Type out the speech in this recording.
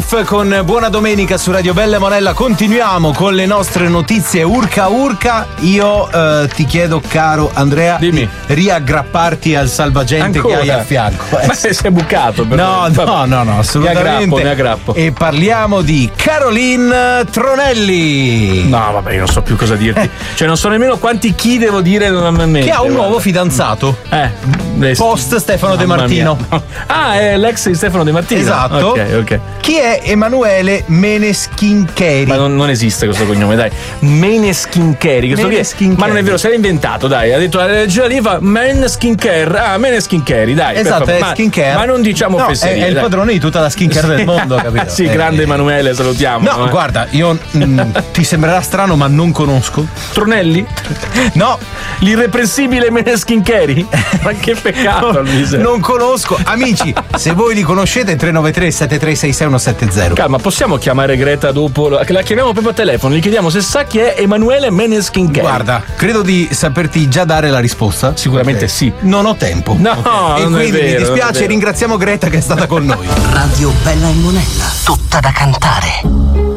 Beef con Buona Domenica su Radio Bella e Monella. Continuiamo con le nostre notizie urca urca. Io ti chiedo, caro Andrea, dimmi, di riaggrapparti al salvagente ancora? che hai a fianco. Ma sei bucato però. No, assolutamente. Mi aggrappo. E parliamo di Caroline Tronelli. No, vabbè, io non so più cosa dirti. Cioè, non so nemmeno quanti chi devo dire a me. Che ha un nuovo fidanzato. Post Stefano De Martino. Ah, è l'ex di Stefano De Martino. Esatto. Ok. Chi è Emanuele Meneschinccheri? Ma non esiste questo cognome, dai. Meneschinccheri. Ma non è vero, se l'ha inventato, dai. Ha detto la regia lì fa Meneschinccheri. Ah, Meneschinccheri, dai. Esatto, è skincare. Ma non diciamo fesserie. È il padrone di tutta la skincare del mondo, capito? Sì, grande Emanuele, salutiamo. No, guarda, io ti sembrerà strano, ma non conosco. Tronelli? No. L'irreprensibile Meneschinccheri? Ma che peccato, non conosco. Amici, se voi li conoscete, 393 7366 170. Calma, possiamo chiamare Greta dopo? La chiamiamo proprio a telefono, gli chiediamo se sa chi è Emanuele Meneschinccheri. Guarda, credo di saperti già dare la risposta. Sicuramente sì. Non ho tempo. No, e non quindi è vero, mi dispiace, ringraziamo Greta che è stata con noi. Radio Bella e Monella, tutta da cantare.